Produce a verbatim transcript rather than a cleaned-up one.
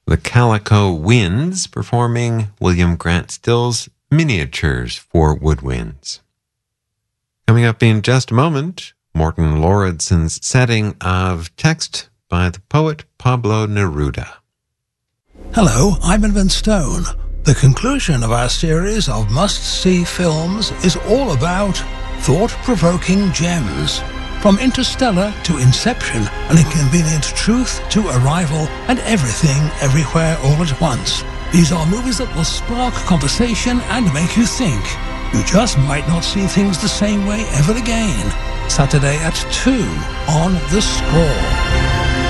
The Calico Winds performing William Grant Still's Miniatures for Woodwinds. Coming up in just a moment, Morten Lauridsen's setting of text by the poet Pablo Neruda. Hello, I'm Edmund Stone. The conclusion of our series of must-see films is all about thought-provoking gems. From Interstellar to Inception, an inconvenient truth to Arrival, and everything, everywhere, all at once. These are movies that will spark conversation and make you think. You just might not see things the same way ever again. Saturday at two on The Score.